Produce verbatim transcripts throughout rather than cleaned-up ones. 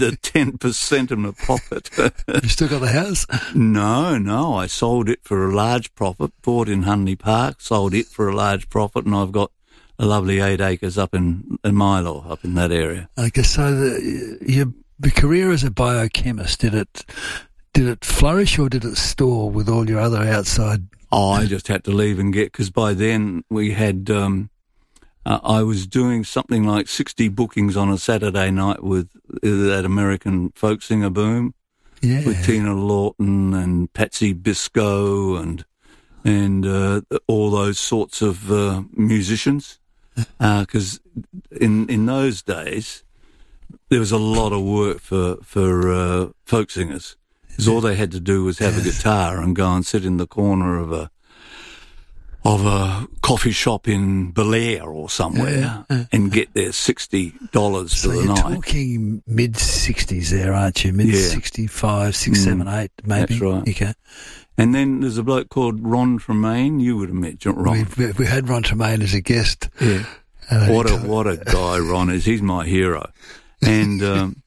the ten percent of my profit. You still got the house? No, no. I sold it for a large profit, bought in Hunley Park, sold it for a large profit, and I've got a lovely eight acres up in, in Milo, up in that area. Okay, so the, your the career as a biochemist, did it did it flourish or did it stall with all your other outside? Oh, I just had to leave and get, because by then we had, um, uh, I was doing something like sixty bookings on a Saturday night with that American folk singer boom, Yeah. with Tina Lawton and Patsy Biscoe and and uh, all those sorts of uh, musicians. Because uh, in in those days, there was a lot of work for for uh, folk singers. Because all they had to do was have a guitar and go and sit in the corner of a of a coffee shop in Belair or somewhere Yeah. and get their sixty dollars So for the you're night. talking mid sixties there, aren't you? Mid sixty five, six, Mm. seven, eight, maybe. That's right. Okay. And then there's a bloke called Ron Tremaine. You would have met Ron. We, we had Ron Tremaine as a guest. Yeah. Uh, What a what a guy Ron is. He's my hero. And um,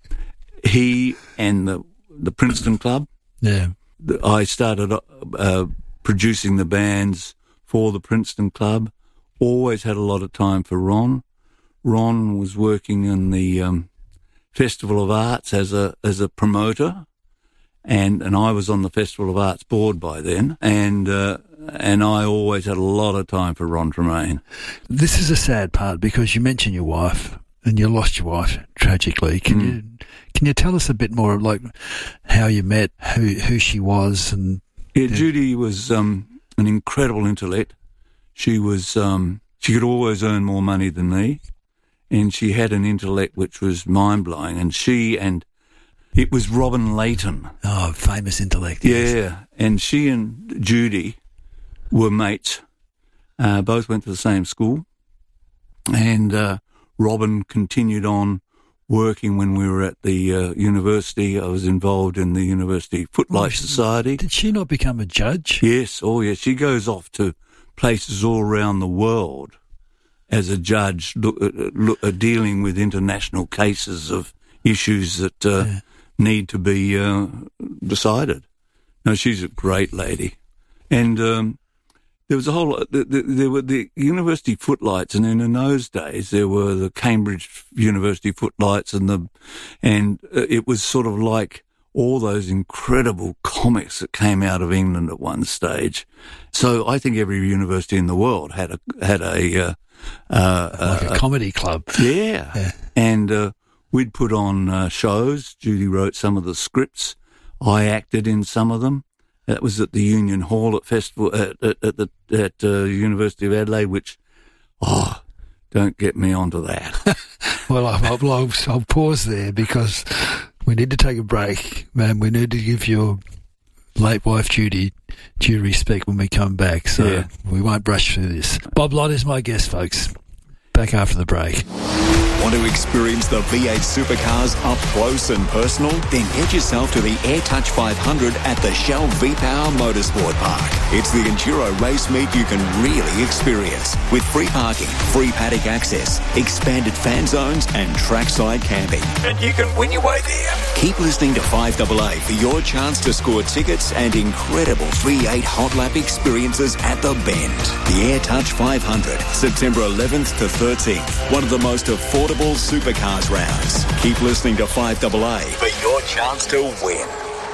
he and the the Princeton Club. Yeah. the- I started uh, producing the bands for the Princeton Club. Always had a lot of time for Ron. Ron was working in the um, Festival of Arts as a as a promoter, and and I was on the Festival of Arts board by then, and uh, and I always had a lot of time for Ron Tremaine. This is a sad part because you mentioned your wife and you lost your wife tragically. Can Mm. you can you tell us a bit more, like how you met, who who she was, and Yeah, Judy was um, an incredible intellect. She was um, she could always earn more money than me, and she had an intellect which was mind blowing. And she and it was Robin Layton. oh, famous intellect? yes. Yeah, and she and Judy were mates. Uh, both went to the same school, and uh, Robin continued on working when we were at the uh, university. I was involved in the University Footlight Oh, she- Society. Did she not become a judge? Yes, oh yes. She goes off to places all around the world as a judge, look, uh, look, uh, dealing with international cases of issues that uh, Yeah. need to be uh, decided. No, she's a great lady. And um, there was a whole, the, the, there were the university footlights, and then in those days there were the Cambridge University footlights, and the, and uh, it was sort of like all those incredible comics that came out of England at one stage. So I think every university in the world had a had a uh, uh, Like a comedy club. yeah, Yeah. and uh, we'd put on uh, shows. Judy wrote some of the scripts. I acted in some of them. That was at the Union Hall at festival at at, at the at uh, University of Adelaide. Which, oh, don't get me onto that. Well, I'll, I'll, I'll, I'll pause there because we need to take a break, man. We need to give your late wife Judy due respect when we come back, so Yeah. we won't brush through this. Bob Lott is my guest, folks. Back after the break. Want to experience the V eight supercars up close and personal? Then head yourself to the AirTouch five hundred at the Shell V-Power Motorsport Park. It's the enduro race meet you can really experience, with free parking, free paddock access, expanded fan zones and trackside camping. And you can win your way there. Keep listening to five A A for your chance to score tickets and incredible V eight hot lap experiences at the Bend. The AirTouch five hundred, September eleventh to thirteenth. One of the most affordable supercars rounds. Keep listening to five A A for your chance to win.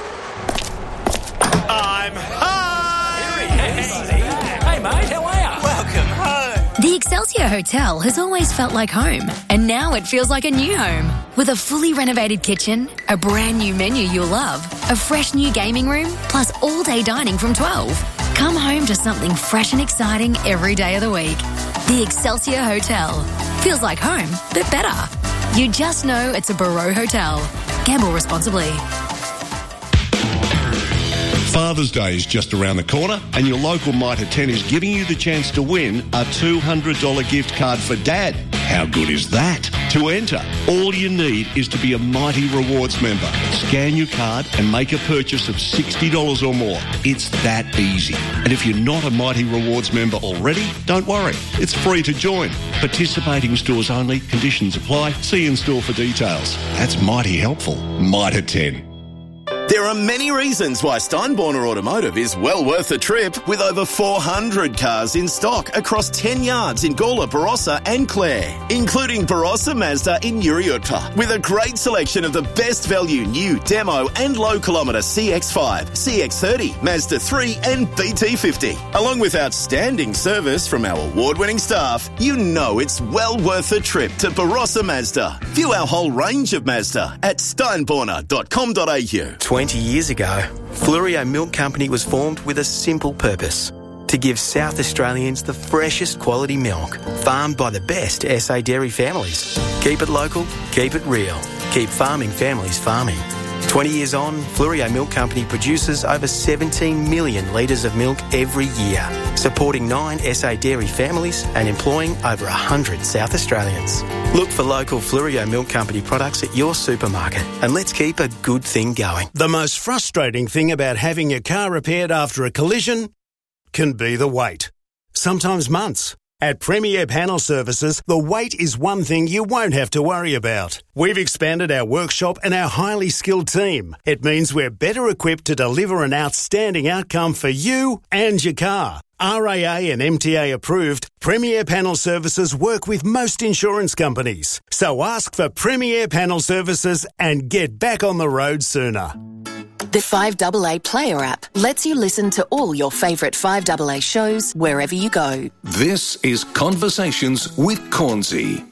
I'm home! Hey, mate, how are you? Welcome home! The Excelsior Hotel has always felt like home, and now it feels like a new home. With a fully renovated kitchen, a brand new menu you'll love, a fresh new gaming room, plus all-day dining from twelve. Come home to something fresh and exciting every day of the week. The Excelsior Hotel. Feels like home, but better. You just know it's a Barreau Hotel. Gamble responsibly. Father's Day is just around the corner, and your local Mitre ten is giving you the chance to win a two hundred dollars gift card for Dad. How good is that? To enter, all you need is to be a Mighty Rewards member. Scan your card and make a purchase of sixty dollars or more. It's that easy. And if you're not a Mighty Rewards member already, don't worry. It's free to join. Participating stores only. Conditions apply. See in store for details. That's mighty helpful. Mitre ten. There are many reasons why Steinborner Automotive is well worth the trip, with over four hundred cars in stock across ten yards in Gawler, Barossa and Clare, including Barossa Mazda in Uriutpa, with a great selection of the best value new, demo and low kilometre C X five, C X thirty, Mazda three and B T fifty. Along with outstanding service from our award-winning staff, you know it's well worth the trip to Barossa Mazda. View our whole range of Mazda at steinborner dot com dot a u. twenty years ago, Flurio Milk Company was formed with a simple purpose: to give South Australians the freshest quality milk, farmed by the best S A dairy families. Keep it local, keep it real, keep farming families farming. twenty years on, Flurio Milk Company produces over seventeen million litres of milk every year, supporting nine S A dairy families and employing over one hundred South Australians. Look for local Flurio Milk Company products at your supermarket, and let's keep a good thing going. The most frustrating thing about having your car repaired after a collision can be the wait. Sometimes months. At Premier Panel Services, the wait is one thing you won't have to worry about. We've expanded our workshop and our highly skilled team. It means we're better equipped to deliver an outstanding outcome for you and your car. R A A and M T A approved, Premier Panel Services work with most insurance companies. So ask for Premier Panel Services and get back on the road sooner. The five A A Player app lets you listen to all your favourite five A A shows wherever you go. This is Conversations with Cornsey.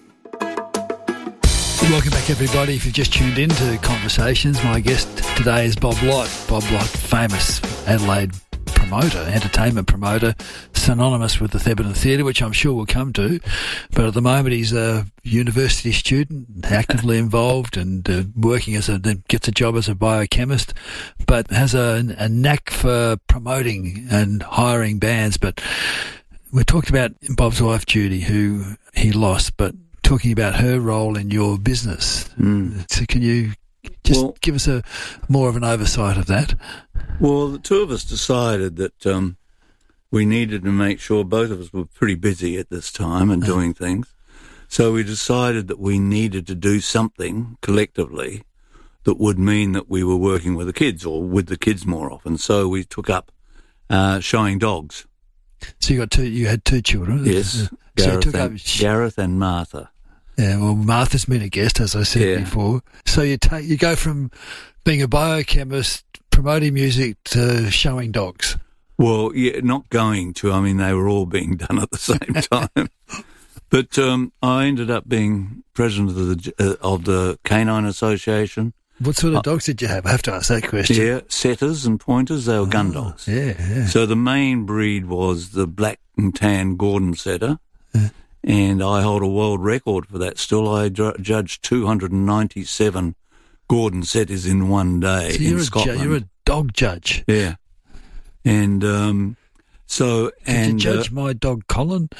Welcome back, everybody. If you've just tuned in to Conversations, my guest today is Bob Lott. Bob Lott, famous Adelaide promoter, entertainment promoter, synonymous with the Thebarton Theatre, which I'm sure we'll come to. But at the moment, he's a university student, actively involved and uh, working as a, gets a job as a biochemist, but has a, a knack for promoting and hiring bands. But we talked about Bob's wife, Judy, who he lost, but talking about her role in your business. Mm. So can you just well, give us a more of an oversight of that? Well, the two of us decided that um, we needed to make sure both of us were pretty busy at this time and doing things. So we decided that we needed to do something collectively that would mean that we were working with the kids or with the kids more often. So we took up uh, showing dogs. So you got two. You had two children. Yes, so Gareth, you took and, up Gareth and Martha. Yeah, well, Martha's been a guest, as I said yeah. before. So you take you go from being a biochemist, promoting music, to showing dogs. Well, yeah, not going to. I mean, they were all being done at the same time. But um, I ended up being president of the uh, of the Canine Association. What sort of dogs did you have? I have to ask that question. Yeah, setters and pointers. They were oh, gun dogs. Yeah, yeah. So the main breed was the black and tan Gordon setter. Yeah. And I hold a world record for that still. I ju- judged two hundred ninety-seven Gordon setters in one day so in you're Scotland. A ju- you're a dog judge. Yeah. And um, so... Did and, you judge uh, my dog Colin?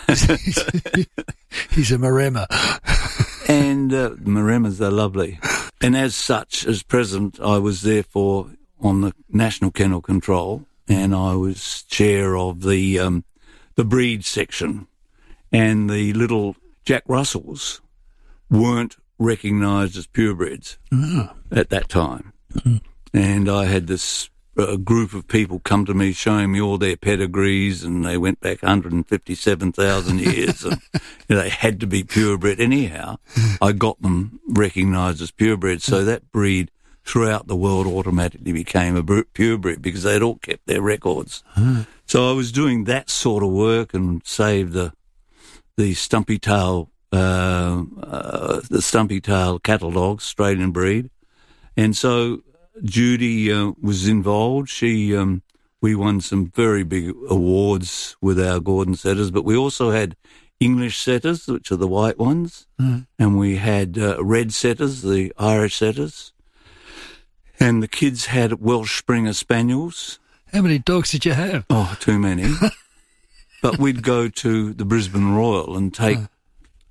He's a Maremma. And uh, Maremmas are lovely. And as such, as president, I was therefore on the National Kennel Control, and I was chair of the um, the breed section. And the little Jack Russells weren't recognised as purebreds oh. at that time. Mm-hmm. And I had this uh, group of people come to me showing me all their pedigrees, and they went back one hundred fifty-seven thousand years. And you know, they had to be purebred. Anyhow, I got them recognised as purebreds. So that breed throughout the world automatically became a purebred because they'd all kept their records. Mm-hmm. So I was doing that sort of work and saved the the stumpy tail, uh, uh, the stumpy tail cattle dogs, Australian breed. And so Judy uh, was involved. She, um, we won some very big awards with our Gordon setters, but we also had English setters, which are the white ones, mm. and we had uh, red setters, the Irish setters, and the kids had Welsh Springer Spaniels. How many dogs did you have? Oh, too many. But we'd go to the Brisbane Royal and take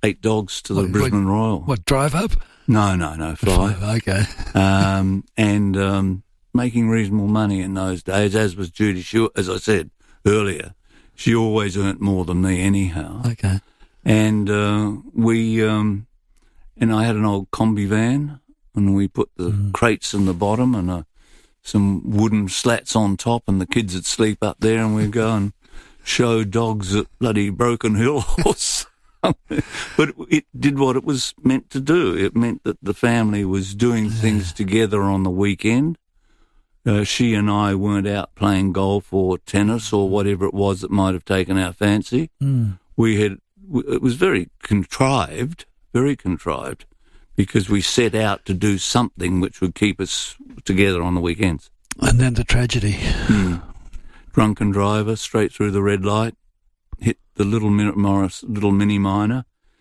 eight dogs to the What- Brisbane Royal. What, drive up? No, no, no, fly. Okay. um, and um, making reasonable money in those days, as was Judy. She, as I said earlier, she always earned more than me anyhow. Okay. And uh, we, um, and I had an old combi van, and we put the mm. crates in the bottom and uh, some wooden slats on top, and the kids would sleep up there, and we'd go and show dogs at bloody Broken Hill Horse. But it did what it was meant to do. It meant that the family was doing things together on the weekend. Uh, she and I weren't out playing golf or tennis or whatever it was that might have taken our fancy. Mm. We had, it was very contrived, very contrived, because we set out to do something which would keep us together on the weekends. And then the tragedy. Mm. Drunken driver, straight through the red light, hit the little Min- Morris, little mini miner.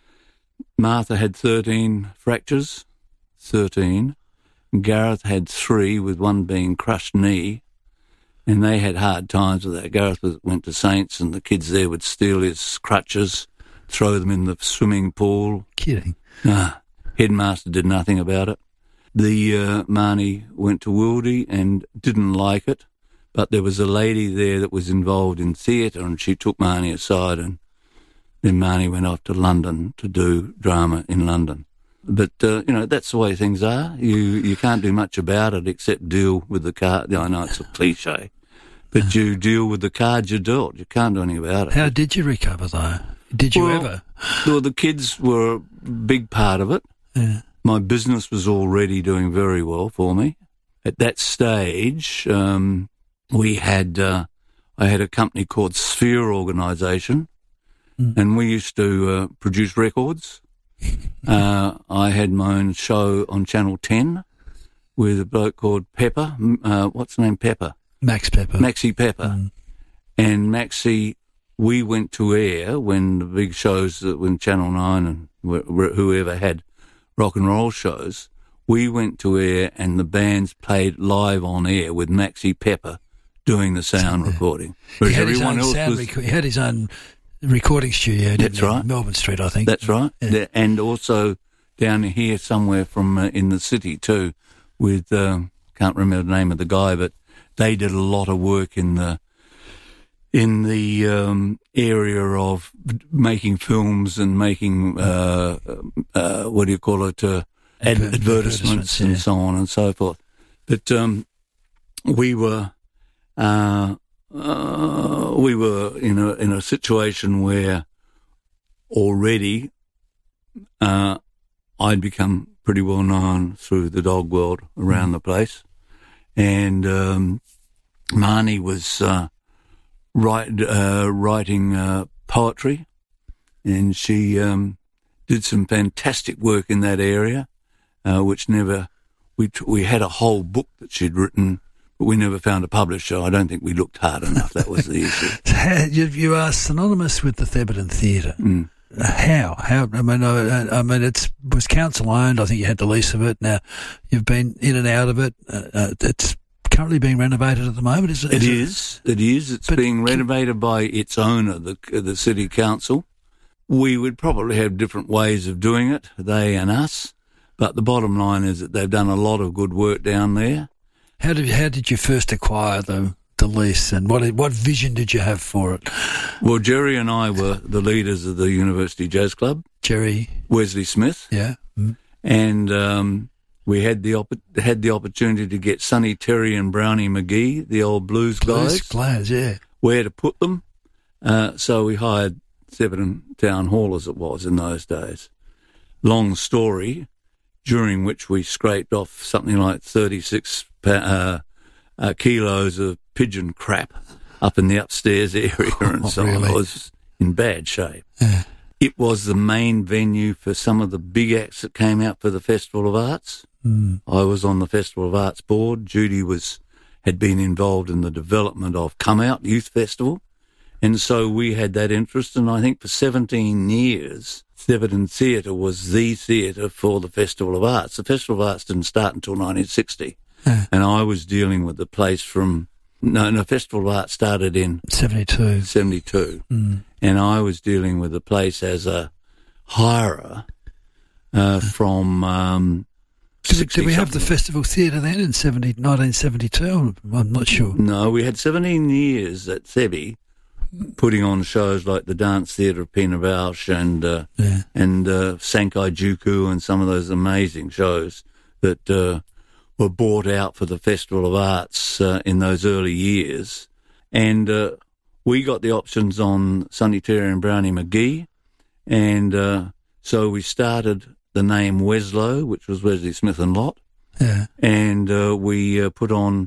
Martha had thirteen fractures, thirteen. Gareth had three, with one being crushed knee, and they had hard times with that. Gareth was, went to Saints, and the kids there would steal his crutches, throw them in the swimming pool. Kidding. Nah, headmaster did nothing about it. The uh, Marnie went to Wildy and didn't like it, but there was a lady there that was involved in theatre, and she took Marnie aside, and then Marnie went off to London to do drama in London. But, uh, you know, that's the way things are. You you can't do much about it except deal with the card. I know it's a cliche, but you deal with the cards you dealt. You can't do anything about it. How did you recover, though? Did you well, ever? Well, the kids were a big part of it. Yeah. My business was already doing very well for me. At that stage, um, we had, uh, I had a company called Sphere Organisation, mm. and we used to uh, produce records. uh, I had my own show on Channel ten with a bloke called Pepper. Uh, what's the name? Pepper. Max Pepper. Maxie Pepper. Mm. And Maxie, we went to air when the big shows, when Channel nine and wh- whoever had rock and roll shows, we went to air and the bands played live on air with Maxie Pepper doing the sound yeah. recording. Whereas he had everyone his own else sound was... rec- he had his own recording studio, didn't That's he? right. Melbourne Street, I think. That's right. Yeah. And also down here somewhere from uh, in the city too with, um, can't remember the name of the guy, but they did a lot of work in the in the um, area of making films and making, uh, uh, what do you call it, uh, ad- Adver- advertisements, advertisements and yeah. so on and so forth. But um, we were... Uh, Uh, we were in a in a situation where already uh, I'd become pretty well known through the dog world around the place, and um, Marnie was uh, write, uh, writing uh, poetry, and she um, did some fantastic work in that area, uh, which never we t- we had a whole book that she'd written. But we never found a publisher. I don't think we looked hard enough. That was the issue. you, you are synonymous with the Thebarton Theatre. Mm. How? How? I mean, I, I mean, it's was council owned. I think you had the lease of it. Now you've been in and out of it. Uh, uh, it's currently being renovated at the moment. Is it? It is. is. It is. It's But being renovated by its owner, the the city council. We would probably have different ways of doing it, they and us. But the bottom line is that they've done a lot of good work down there. How did how did you first acquire the the lease, and what what vision did you have for it? Well, Jerry and I were the leaders of the University Jazz Club. Jerry Wesley Smith, yeah, mm. and um, we had the op- had the opportunity to get Sonny Terry and Brownie McGee, the old blues, blues guys, players, yeah, where to put them. Uh, so we hired Thebarton Town Hall, as it was in those days. Long story, during which we scraped off something like thirty-six Uh, uh, kilos of pigeon crap up in the upstairs area and oh, so really? on. I was in bad shape. Yeah. It was the main venue for some of the big acts that came out for the Festival of Arts. Mm. I was on the Festival of Arts board. Judy was had been involved in the development of Come Out Youth Festival. And so we had that interest, and I think for seventeen years, Thebarton Theatre was the theatre for the Festival of Arts. The Festival of Arts didn't start until nineteen sixty. Yeah. And I was dealing with the place from, no, no, Festival of Arts started in seventy-two. seventy-two. Mm. And I was dealing with the place as a, hirer uh, from... Um, did, did we have the Festival Theatre then in nineteen seventy-two? I'm not sure. No, we had seventeen years at Thebby putting on shows like the Dance Theatre of Pina Bausch and, uh, yeah. and uh, Sankai Juku and some of those amazing shows that uh, were bought out for the Festival of Arts uh, in those early years. And uh, we got the options on Sonny Terry and Brownie McGee, and uh, so we started the name Weslow, which was Wesley Smith and Lot, yeah. and uh, we uh, put on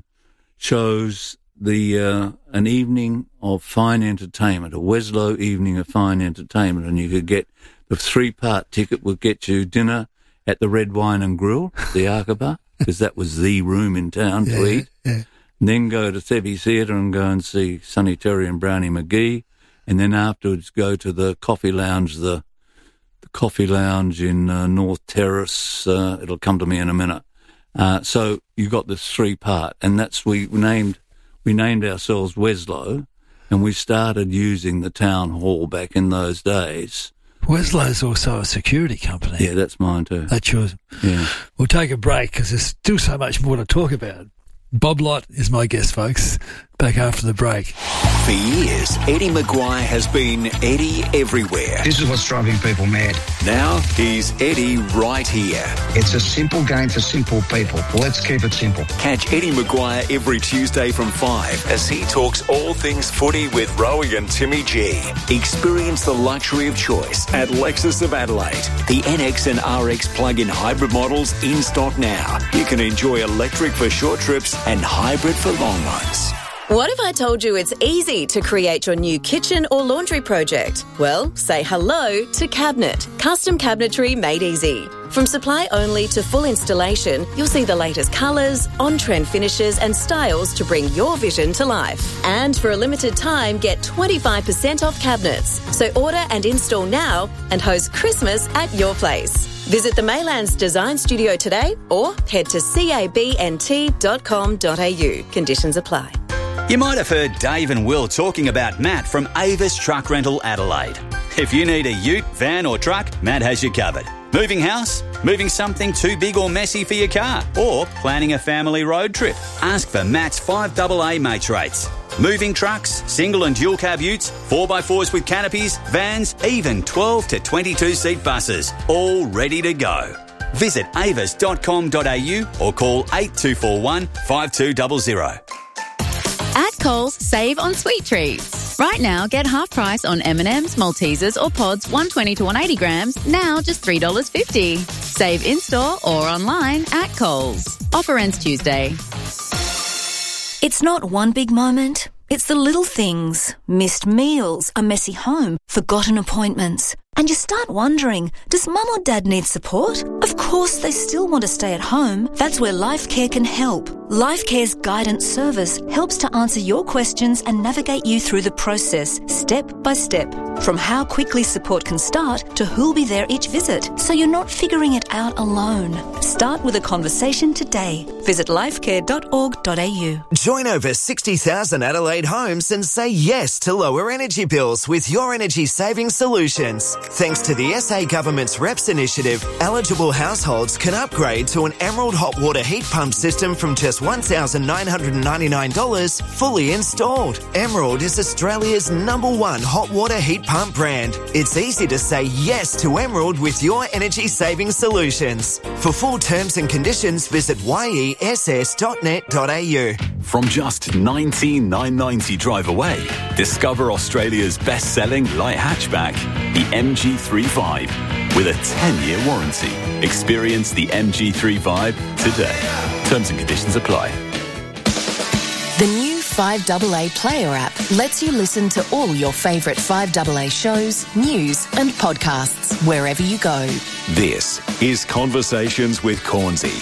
shows, the uh, an evening of fine entertainment, a Weslow evening of fine entertainment, and you could get the three-part ticket would get you dinner at the Red Wine and Grill, the Arkaba, because that was the room in town yeah, to eat. Yeah. And then go to Thebby Theatre and go and see Sonny Terry and Brownie McGee, and then afterwards go to the Coffee Lounge, the the Coffee Lounge in uh, North Terrace. Uh, it'll come to me in a minute. Uh, so you got this three part, and that's we named we named ourselves Weslow, and we started using the town hall back in those days. Weslow's also a security company. Yeah, that's mine too. That's yours. Yeah. We'll take a break because there's still so much more to talk about. Bob Lott is my guest, folks. Back after the break. For years, Eddie Maguire has been Eddie everywhere. This is what's driving people mad. Now he's Eddie right here. It's a simple game for simple people. Let's keep it simple. Catch Eddie Maguire every Tuesday from five as he talks all things footy with Rowie and Timmy G. Experience the luxury of choice at Lexus of Adelaide. The N X and R X plug-in hybrid models in stock now. You can enjoy electric for short trips and hybrid for long ones. What if I told you it's easy to create your new kitchen or laundry project? Well, say hello to Cabinet. Custom cabinetry made easy. From supply only to full installation, you'll see the latest colours, on-trend finishes and styles to bring your vision to life. And for a limited time, get twenty-five percent off cabinets. So order and install now and host Christmas at your place. Visit the Maylands Design Studio today or head to cabnt dot com dot a u. Conditions apply. You might have heard Dave and Will talking about Matt from Avis Truck Rental Adelaide. If you need a ute, van or truck, Matt has you covered. Moving house? Moving something too big or messy for your car? Or planning a family road trip? Ask for Matt's five double A mates rates. Moving trucks, single and dual cab utes, four by fours with canopies, vans, even twelve to twenty-two seat buses. All ready to go. Visit avis dot com dot a u or call eight two four one, five two zero zero. At Coles, save on sweet treats. Right now, get half price on M and M's, Maltesers or Pods one twenty to one eighty grams, now just three dollars fifty. Save in-store or online at Coles. Offer ends Tuesday. It's not one big moment. It's the little things. Missed meals, a messy home, forgotten appointments. And you start wondering, does mum or dad need support? Of course they still want to stay at home. That's where LifeCare can help. LifeCare's guidance service helps to answer your questions and navigate you through the process, step by step. From how quickly support can start to who'll be there each visit, so you're not figuring it out alone. Start with a conversation today. Visit lifecare dot org dot a u. Join over sixty thousand Adelaide homes and say yes to lower energy bills with your energy saving solutions. Thanks to the S A Government's R E P S initiative, eligible households can upgrade to an Emerald hot water heat pump system from just one thousand nine hundred ninety-nine dollars fully installed. Emerald is Australia's number one hot water heat pump brand. It's easy to say yes to Emerald with your energy saving solutions. For full terms and conditions, visit y e s s dot net dot a u. From just nineteen thousand nine hundred ninety drive away, discover Australia's best-selling light hatchback, the M G three five, with a ten-year warranty. Experience the M G three five today. Terms and conditions apply. The new five double A Player app lets you listen to all your favourite five double A shows, news and podcasts wherever you go. This is Conversations with Cornsey.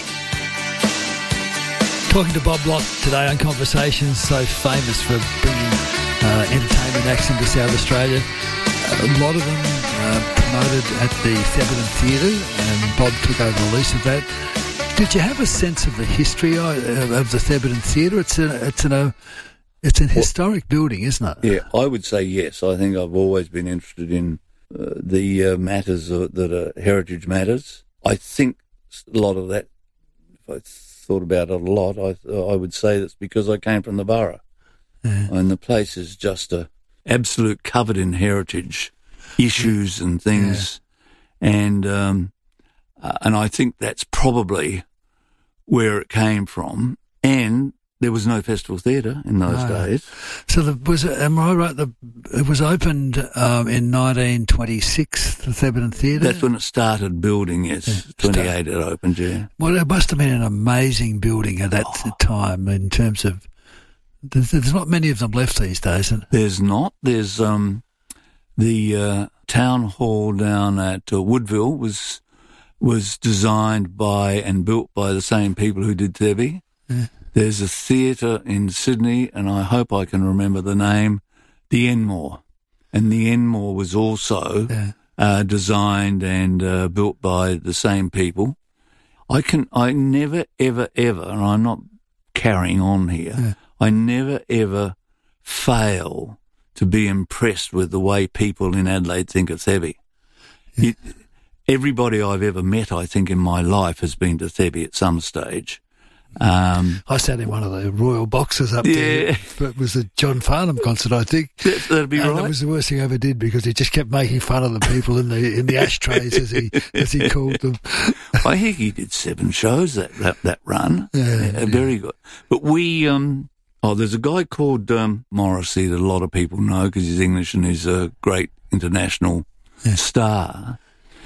Talking to Bob Lott today on Conversations, so famous for bringing uh, entertainment acts into South Australia. A lot of them uh, promoted at the Thebarton Theatre, and Bob took over the lease of that. Did you have a sense of the history of the Thebarton Theatre? It's a, it's an, a, it's an historic building, isn't it? Yeah, I would say yes. I think I've always been interested in uh, the uh, matters uh, that are heritage matters. I think a lot of that, if I thought about it a lot, I I would say that's because I came from the borough. Yeah. And the place is just a absolute covered in heritage issues and things. Yeah. And um, uh, and I think that's probably where it came from. And there was no festival theatre in those no. days. So the, was it, am I right, the, it was opened um, in nineteen twenty-six, the Thebarton Theatre? That's when it started building, yes. Yeah, twenty-eight it opened, yeah. Well, it must have been an amazing building at that oh. time in terms of... There's, there's not many of them left these days. Isn't there? There's not. There's um, the uh, town hall down at uh, Woodville was was designed by and built by the same people who did Thebe. Yeah. There's a theatre in Sydney, and I hope I can remember the name, the Enmore. And the Enmore was also yeah. uh, designed and uh, built by the same people. I can, I never, ever, ever, and I'm not carrying on here, yeah. I never, ever fail to be impressed with the way people in Adelaide think of Thebe. Yeah. It, everybody I've ever met, I think, in my life has been to Thebe at some stage. Um, I sat in one of the royal boxes up yeah. there. It was a John Farnham concert, I think. That, that'd be and right. It was the worst thing I ever did because he just kept making fun of the people in the in the ashtrays as he as he called them. I think he did seven shows that that, that run. Yeah, yeah, yeah, very good. But we, um, oh, there's a guy called um, Morrissey that a lot of people know because he's English and he's a great international yeah. star.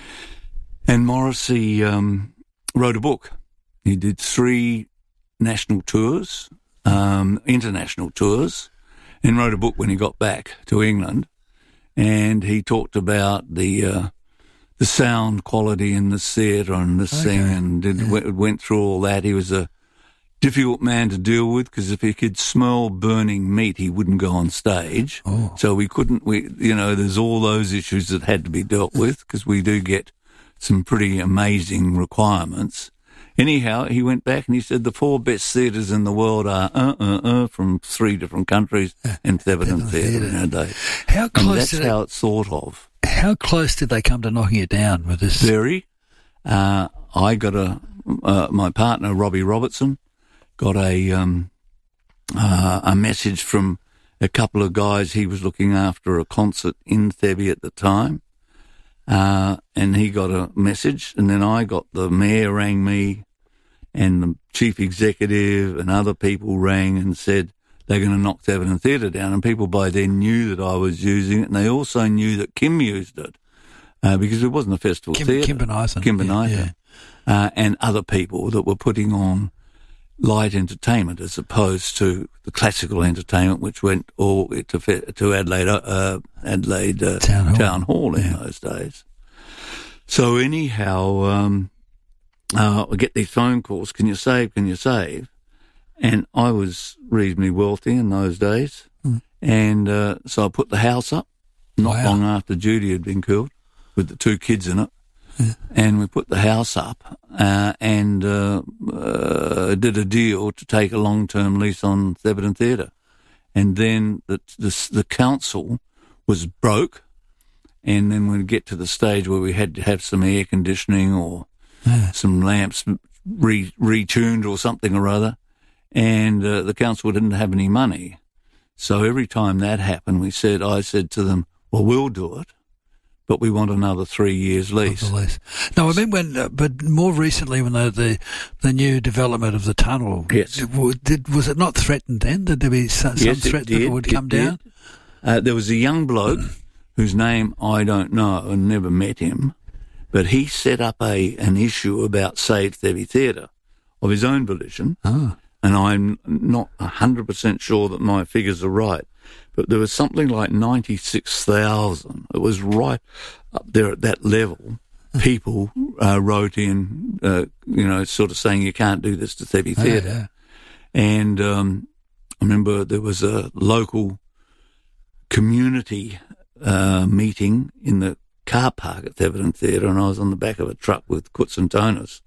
And Morrissey um, wrote a book. He did three national tours, um, international tours, and wrote a book when he got back to England. And he talked about the uh, the sound quality in the theatre and the okay. thing, and did, yeah. went, went through all that. He was a difficult man to deal with because if he could smell burning meat, he wouldn't go on stage. Oh. So we couldn't. We, you know, there's all those issues that had to be dealt with because we do get some pretty amazing requirements. Anyhow, he went back and he said the four best theatres in the world are uh, uh, uh, from three different countries and Thebarton Theatre in our day. How close and that's did how it, it's thought of. How close did they come to knocking it down with this? Very. Uh, I got a, uh, my partner, Robbie Robertson, got a, um, uh, a message from a couple of guys. He was looking after a concert in Thebe at the time. Uh, and he got a message, and then I got the mayor rang me, and the chief executive and other people rang and said they're going to knock Thebarton Theatre down. And people by then knew that I was using it, and they also knew that Kim used it uh, because it wasn't a festival Kim, theatre. Kim Bonython. Kim Bonython. Yeah, yeah. Uh, and other people that were putting on light entertainment as opposed to the classical entertainment, which went all to to Adelaide uh, Adelaide uh, Town Hall, Town Hall in yeah. those days. So anyhow, um, uh, I get these phone calls. Can you save? Can you save? And I was reasonably wealthy in those days, mm. and uh, so I put the house up. Not wow. long after Judy had been killed, with the two kids in it. Yeah. And we put the house up uh, and uh, uh, did a deal to take a long-term lease on Thebarton Theatre. And then the, the the council was broke, and then we'd get to the stage where we had to have some air conditioning or yeah. some lamps re, retuned or something or other, and uh, the council didn't have any money. So every time that happened, we said, I said to them, well, we'll do it, but we want another three years lease. lease. No, I mean when, uh, but more recently when the, the the new development of the tunnel, yes, did, was it not threatened then? Did there be some, yes, some threat did, that it would it come did. down? Uh, there was a young bloke whose name I don't know and never met him, but he set up a an issue about Save Thebe Theatre of his own volition, oh. and I'm not one hundred percent sure that my figures are right. But there was something like ninety-six thousand. It was right up there at that level. People uh, wrote in, uh, you know, sort of saying you can't do this to Thebe oh, Theatre. Yeah. And um, I remember there was a local community uh, meeting in the car park at Thebarton Theatre, and I was on the back of a truck with Kutz and Tonis.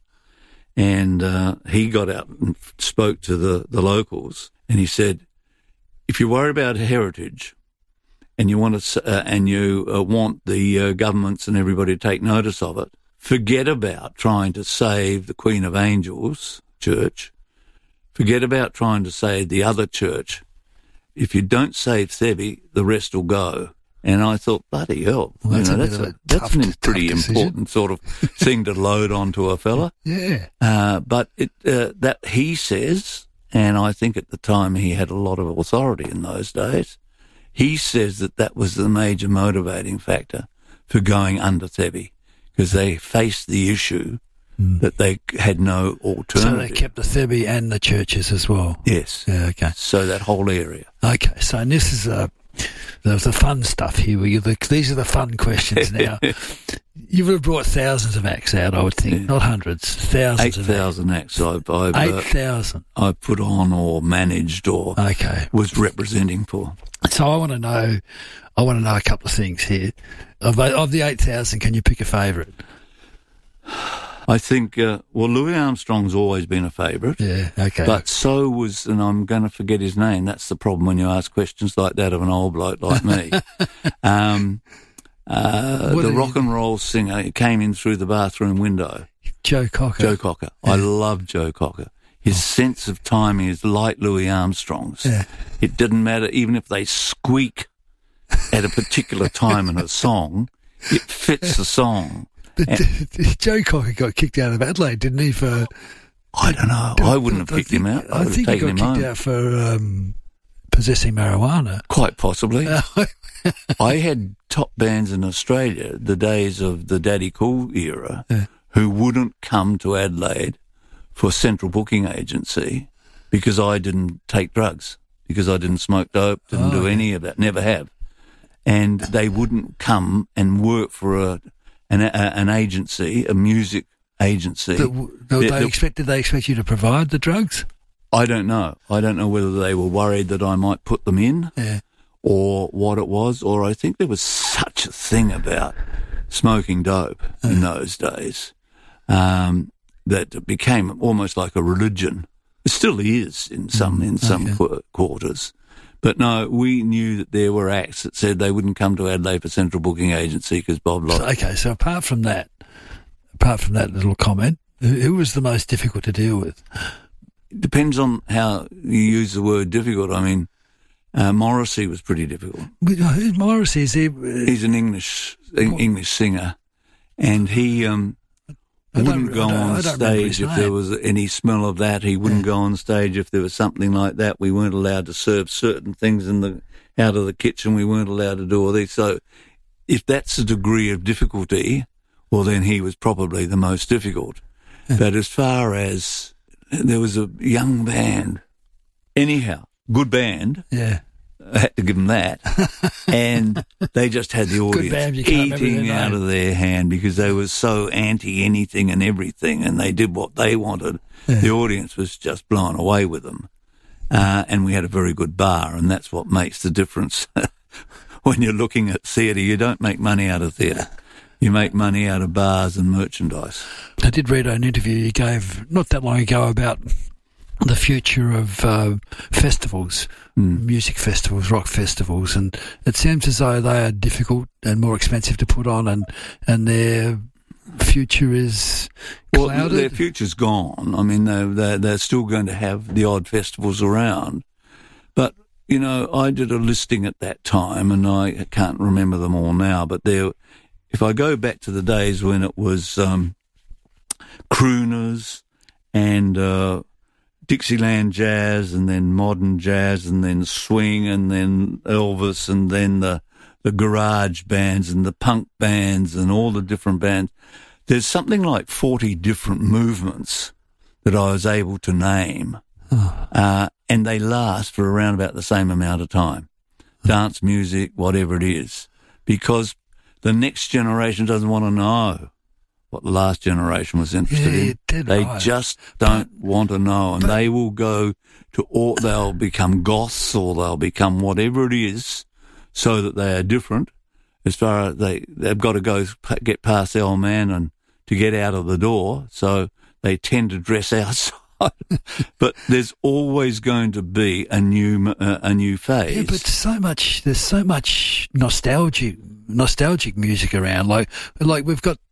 And uh, he got out and spoke to the, the locals, and he said, if you worry about heritage and you want to, uh, and you uh, want the uh, governments and everybody to take notice of it, forget about trying to save the Queen of Angels church. Forget about trying to save the other church. If you don't save Thebby, the rest will go. And I thought, bloody hell, well, that's, you know, a that's, a a, that's tough, a pretty decision. important sort of thing to load onto a fella. Yeah. Uh, but it, uh, that he says, and I think at the time he had a lot of authority in those days, he says that that was the major motivating factor for going under Thebby, because they faced the issue mm. that they had no alternative. So they kept the Thebby and the churches as well? Yes. Yeah, okay. So that whole area. Okay, so and this is uh, the, the fun stuff here. We, the, these are the fun questions now. You would have brought thousands of acts out, I would think, yeah. not hundreds, thousands Eight of thousand acts. I've, I've, Eight uh, thousand. I put on or managed or okay. was representing for. So I want to know, I want to know a couple of things here. Of, of the eight thousand, can you pick a favourite? I think, uh, well, Louis Armstrong's always been a favourite. Yeah, okay. But so was, and I'm going to forget his name. That's the problem when you ask questions like that of an old bloke like me. um, uh, the rock and roll singer who came in through the bathroom window. Joe Cocker. Joe Cocker. Yeah. I love Joe Cocker. His sense of timing is like Louis Armstrong's. Yeah. It didn't matter, even if they squeak at a particular time in a song, it fits the song. But and, Joe Cocker got kicked out of Adelaide, didn't he? For I don't know. I wouldn't have kicked think, him out. I, I think he got kicked home. out for um, possessing marijuana. Quite possibly. I had top bands in Australia, the days of the Daddy Cool era, yeah. who wouldn't come to Adelaide for Central Booking Agency because I didn't take drugs, because I didn't smoke dope, didn't oh, do any yeah. of that, never have. And they wouldn't come and work for a an, a, an agency, a music agency. But, they, they expect, did they expect you to provide the drugs? I don't know. I don't know whether they were worried that I might put them in yeah. or what it was, or I think there was such a thing about smoking dope uh. in those days. Um, that it became almost like a religion. It still is in some in some okay. qu- quarters. But no, we knew that there were acts that said they wouldn't come to Adelaide for Central Booking Agency because Bob Lott. So, okay, so apart from that, apart from that little comment, who was the most difficult to deal with? It depends on how you use the word difficult. I mean, uh, Morrissey was pretty difficult. Who's Morrissey? Is he? Uh, He's an English English singer, and he... Um, He wouldn't go on stage if there was any smell of that. He wouldn't yeah. go on stage if there was something like that. We weren't allowed to serve certain things in the out of the kitchen. We weren't allowed to do all these. So if that's a degree of difficulty, well, then he was probably the most difficult. Yeah. But as far as there was a young band, anyhow, good band. Yeah. I had to give them that. And they just had the audience band, eating out of their hand because they were so anti anything and everything, and they did what they wanted. Yeah. The audience was just blown away with them. Uh, and we had a very good bar, and that's what makes the difference. When you're looking at theatre, you don't make money out of theatre. You make money out of bars and merchandise. I did read an interview you gave not that long ago about the future of uh, festivals, mm. music festivals, rock festivals, and it seems as though they are difficult and more expensive to put on, and and their future is clouded. Well, their future's gone. I mean, they're, they're, they're still going to have the odd festivals around. But, you know, I did a listing at that time, and I can't remember them all now, but there, if I go back to the days when it was um, crooners and... Uh, Dixieland jazz, and then modern jazz, and then swing, and then Elvis, and then the the garage bands and the punk bands and all the different bands. There's something like forty different movements that I was able to name, oh. uh, and they last for around about the same amount of time. Oh. Dance music, whatever it is, because the next generation doesn't want to know what the last generation was interested yeah, in. You did, they right. just don't but, want to know, and but, they will go to, or they'll become goths, or they'll become whatever it is, so that they are different. As far as they, they've got to go get past the old man and to get out of the door, so they tend to dress outside But there's always going to be a new uh, a new phase. Yeah, but so much. There's so much nostalgic nostalgic music around. Like like we've got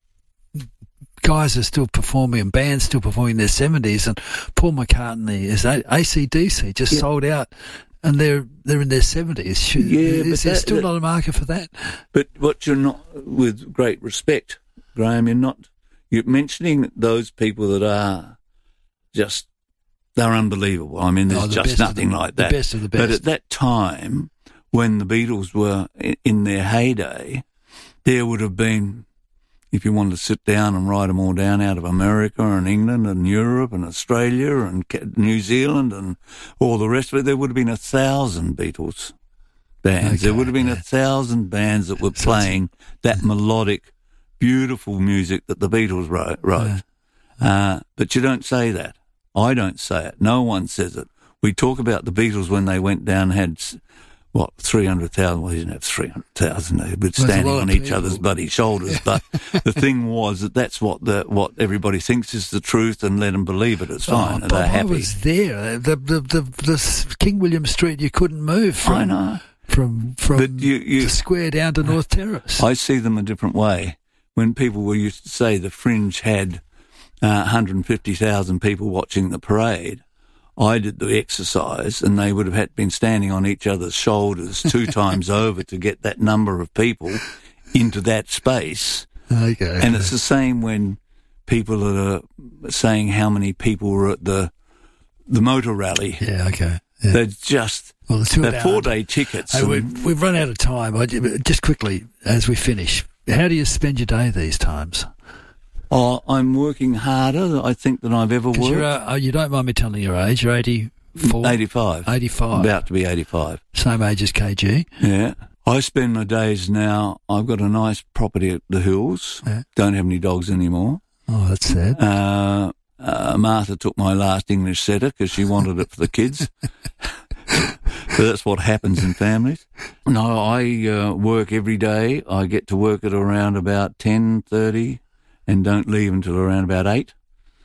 guys are still performing and bands still performing in their seventies, and Paul McCartney is A C D C just yeah. sold out. And they're they're in their seventies. Yeah, is but there that, still that, not a market for that? But what you're not, with great respect, Graham, you're not. You're mentioning those people that are just they're unbelievable. I mean, there's oh, the just nothing the, like that. The best of the best. But at that time, when the Beatles were in their heyday, there would have been, if you wanted to sit down and write them all down, out of America and England and Europe and Australia and New Zealand and all the rest of it, there would have been a thousand Beatles bands. Okay, there would have been yeah. a thousand bands that were playing that melodic, beautiful music that the Beatles wrote. wrote. Yeah. Uh, but you don't say that. I don't say it. No one says it. We talk about the Beatles when they went down and had... What, three hundred thousand? Well, he didn't have three hundred thousand. They were standing on each people. other's bloody shoulders. But the thing was that that's what the what everybody thinks is the truth, and let them believe it. It's fine. Oh, and they're happy. I was there. The, the, the, the King William Street, you couldn't move from, I know. from, from you, you, the square down to North Terrace. I see them a different way. When people were used to say the Fringe had uh, one hundred fifty thousand people watching the parade, I did the exercise, and they would have had been standing on each other's shoulders two times over to get that number of people into that space. Okay. And it's the same when people are saying how many people were at the the motor rally. Yeah, okay. Yeah. They're just well, the they're four-day tickets. Hey, we've, we've run out of time. I, just quickly, as we finish, how do you spend your day these times? Oh, I'm working harder, I think, than I've ever worked. You're, uh, you don't mind me telling your age. You're eighty-four? eighty-five. eighty-five. About to be eighty-five. Same age as K G. Yeah. I spend my days now, I've got a nice property at the hills. Yeah. Don't have any dogs anymore. Oh, that's sad. Uh, uh, Martha took my last English setter because she wanted it for the kids. So that's what happens in families. No, I uh, work every day. I get to work at around about ten thirty. And don't leave until around about eight.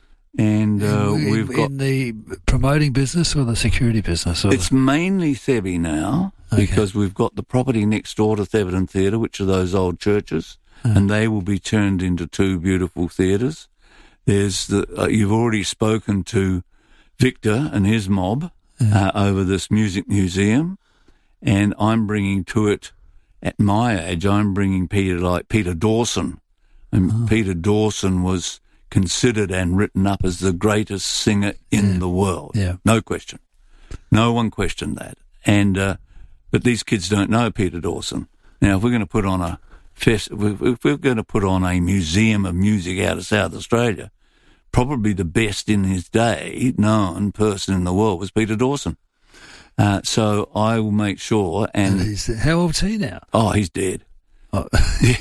And uh, in, we've got... In the promoting business or the security business? Or it's the... mainly Thebby now, okay. because we've got the property next door to Theberton Theatre, which are those old churches, uh-huh. and they will be turned into two beautiful theatres. There's the uh, you've already spoken to Victor and his mob uh-huh. uh, over this music museum, and I'm bringing to it, at my age, I'm bringing Peter like Peter Dawson. And oh. Peter Dawson was considered and written up as the greatest singer in yeah. the world. Yeah. No question. No one questioned that. And uh, but these kids don't know Peter Dawson. Now, if we're going to put on a fest, if we're going to put on a museum of music out of South Australia, probably the best in his day known person in the world was Peter Dawson. Uh, so I will make sure. And he's, how old's he now? Oh, he's dead. Oh. Yeah.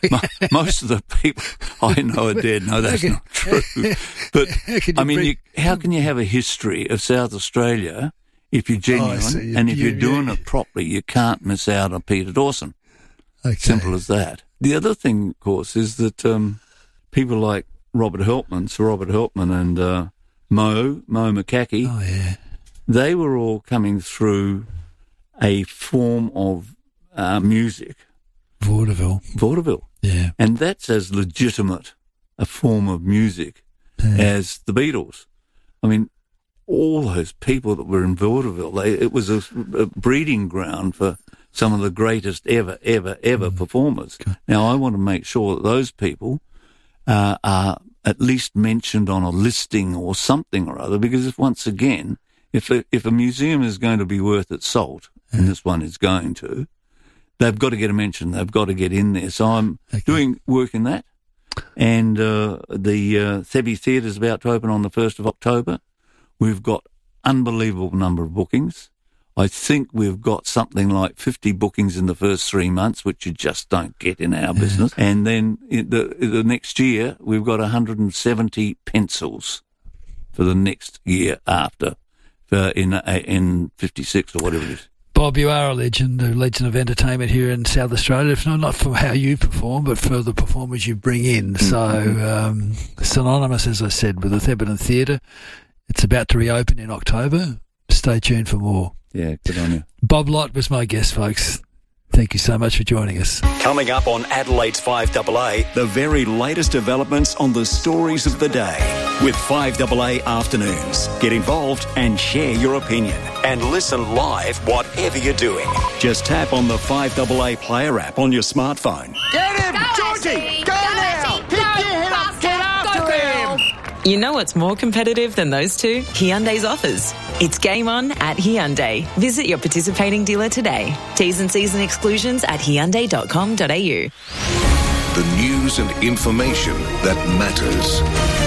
Most of the people I know are dead. No, that's not true. But, I mean, you, how can you have a history of South Australia if you're genuine? Oh, and if you, you're doing yeah. it properly, you can't miss out on Peter Dawson. Okay. Simple as that. The other thing, of course, is that um, people like Robert Helpman, Sir Robert Helpman and uh, Mo, Mo McCackey, oh, yeah. they were all coming through a form of uh, music. Vaudeville. Vaudeville. Yeah. And that's as legitimate a form of music yeah. as the Beatles. I mean, all those people that were in vaudeville, they, it was a, a breeding ground for some of the greatest ever, ever, ever mm. performers. Okay. Now, I want to make sure that those people uh, are at least mentioned on a listing or something or other, because if, once again, if a, if a museum is going to be worth its salt, yeah. and this one is going to, they've got to get a mention. They've got to get in there. So I'm okay. doing work in that. And uh, the uh, Thebby Theatre is about to open on the first of October. We've got unbelievable number of bookings. I think we've got something like fifty bookings in the first three months, which you just don't get in our yeah. business. And then in the, the next year, we've got one hundred seventy pencils for the next year after, for in uh, in fifty-six or whatever it is. Bob, you are a legend, a legend of entertainment here in South Australia, if not, not for how you perform, but for the performers you bring in. So, um, synonymous, as I said, with the Theberton Theatre. It's about to reopen in October. Stay tuned for more. Yeah, good on you. Bob Lott was my guest, folks. Thank you so much for joining us. Coming up on Adelaide's five A A, the very latest developments on the stories of the day with five A A Afternoons. Get involved and share your opinion. And listen live whatever you're doing. Just tap on the five A A Player app on your smartphone. Get him! Georgie! Go, now! Pick your head up! Get after him! You know what's more competitive than those two? Hyundai's offers. It's game on at Hyundai. Visit your participating dealer today. T's and C's and exclusions at hyundai dot com dot a u. The news and information that matters.